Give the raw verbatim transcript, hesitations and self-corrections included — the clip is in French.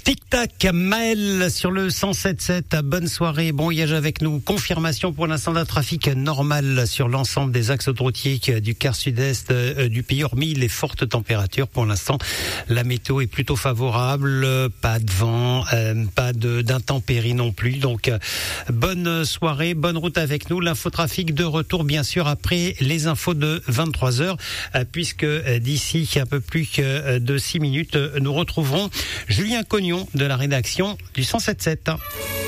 Tic-tac, Maël sur le cent sept sept. Bonne soirée, bon voyage avec nous. Confirmation pour l'instant d'un trafic normal sur l'ensemble des axes autoroutiers du quart sud-est du pays, hormis les fortes températures. Pour l'instant, la météo est plutôt favorable. Pas de vent, euh, pas de, d'intempéries non plus. Donc, euh, bonne soirée, bonne route avec nous. L'infotrafic de retour, bien sûr, après les infos de vingt-trois heures, euh, puisque euh, d'ici un peu plus que de six minutes, euh, nous retrouverons Julien Cognon de la rédaction du cent sept sept.